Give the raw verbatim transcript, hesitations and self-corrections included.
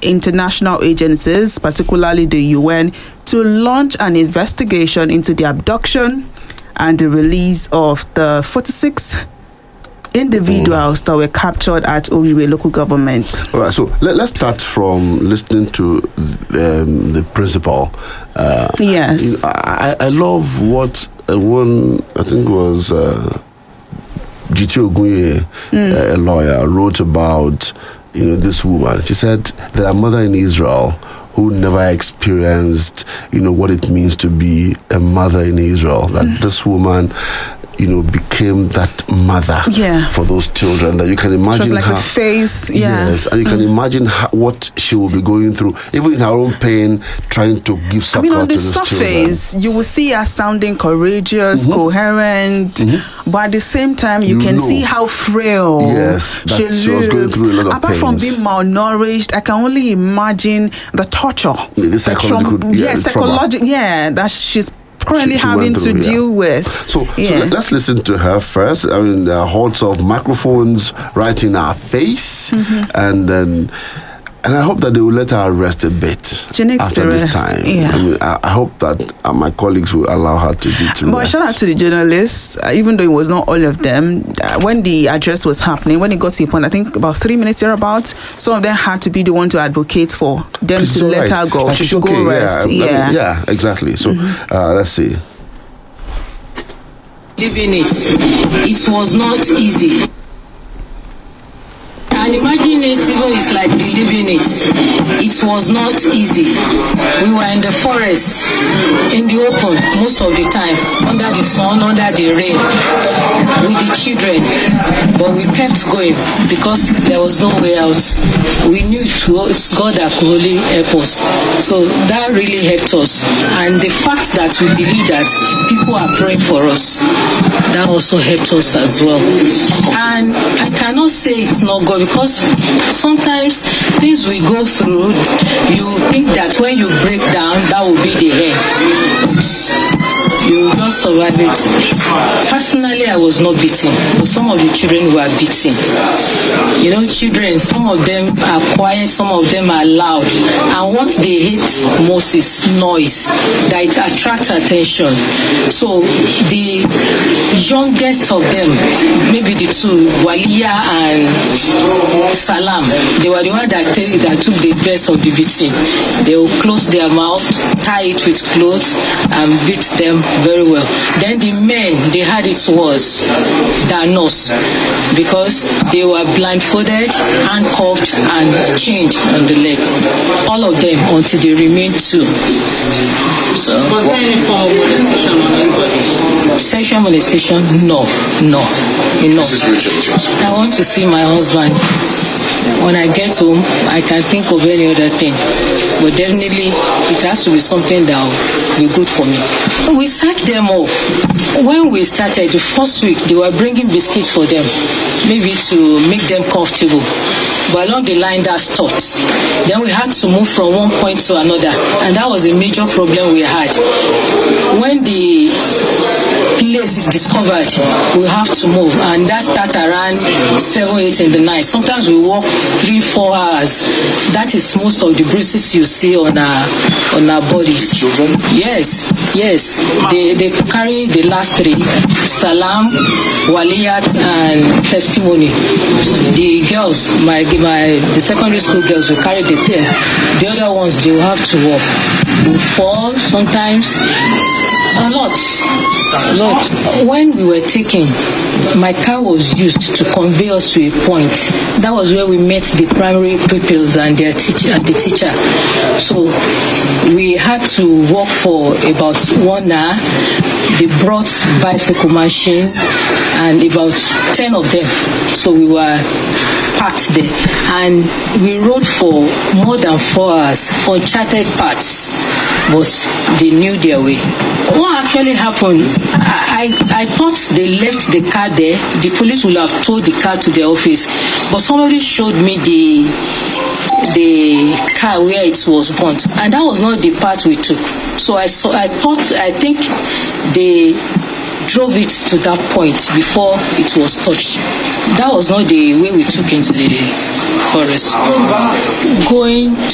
international agencies, particularly the U N, to launch an investigation into the abduction and the release of the forty-six individuals mm. that were captured at Owerri local government. All right, so let, let's start from listening to um, the principal. Uh, yes. You know, I, I love what uh, one, I think was uh, G T Ogunye, mm. uh, a lawyer, wrote about, you know, this woman. She said there are mothers in Israel who never experienced, you know, what it means to be a mother in Israel. That mm. this woman, you know, became that mother yeah. for those children. That you can imagine she was like her a face, yeah. Yes, and you can mm. imagine how, what she will be going through, even in her own pain, trying to give support I mean, on to the those surface, children. you will see her sounding courageous, mm-hmm. coherent, mm-hmm. but at the same time, you, you can know. see how frail yes, that she, she was going through a lot of Apart pains. from being malnourished, I can only imagine the torture, the, the psychological, the yeah, yeah, psychological, yeah, that she's currently she, she having through, to yeah. deal with. So, yeah. so let's listen to her first. I mean, there are hordes of microphones right in our face, mm-hmm. and then. And I hope that they will let her rest a bit she needs after to this rest. time. Yeah. I mean, I, I hope that uh, my colleagues will allow her to do to But rest. shout out to the journalists, uh, even though it was not all of them. Uh, when the address was happening, when it got to the point, I think about three minutes thereabouts, some of them had to be the one to advocate for them It's to let right. her go. Like She should okay, go rest. Yeah, Yeah, I mean, yeah, exactly. So mm-hmm. uh, let's see. Living it, it was not easy. And imagine it, even it's like living it. It was not easy. We were in the forest, in the open, most of the time, under the sun, under the rain, with the children. But we kept going because there was no way out. We knew it was God that could only help us. So that really helped us. And the fact that we believe that people are praying for us, that also helped us as well. And I cannot say it's not God, because sometimes things we go through, you think that when you break down, that will be the end. You just survive it. Personally, I was not beaten, but some of the children were beaten. You know, children, some of them are quiet, some of them are loud. And what they hate most is noise, that it attracts attention. So the youngest of them, maybe the two, Waliya and Salam, they were the ones that, take, that took the best of the beating. They will close their mouth, tie it with clothes, and beat them very well. Then the men, they had it worse than us, because they were blindfolded, handcuffed, and chained on the leg. All of them until they remained two. So, was there any form of molestation on anybody? Sexual molestation? No, no, no. I want to see my husband. When I get home, I can think of any other thing. But definitely, it has to be something that will be good for me. We sacked them off. When we started, the first week, they were bringing biscuits for them, maybe to make them comfortable. But along the line, that stopped. Then we had to move from one point to another. And that was a major problem we had. When the place is discovered, we have to move, and that starts around seven, eight in the night. Sometimes we walk three, four hours. That is most of the bruises you see on our on our bodies. Children? Yes, yes. They they carry the last three: Salam, Waliyat, and Testimony. The girls, my my the secondary school girls, will carry the tail. The other ones, they will have to walk. We fall sometimes. A lot. A lot. When we were taken, my car was used to convey us to a point. That was where we met the primary pupils and their teacher and the teacher. So we had to walk for about one hour. They brought bicycle machine and about ten of them. So we were parked there, and we rode for more than four hours on chartered paths, but they knew their way. What actually happened, I, I, I thought they left the car there. The police would have towed the car to their office, but somebody showed me the the car where it was burnt, and that was not the path we took. So I saw, I thought, I think they drove it to that point before it was touched. That was not the way we took into the forest. Going